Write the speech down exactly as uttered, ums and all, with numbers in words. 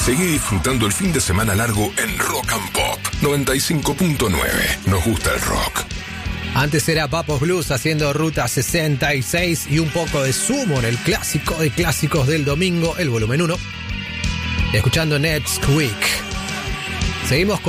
Seguí disfrutando el fin de semana largo en Rock and Pop noventa y cinco punto nueve. Nos gusta el rock. Antes era Papos Blues haciendo Ruta sesenta y seis y un poco de Sumo, el clásico de clásicos del domingo, el volumen uno. Y escuchando Next Week. Seguimos con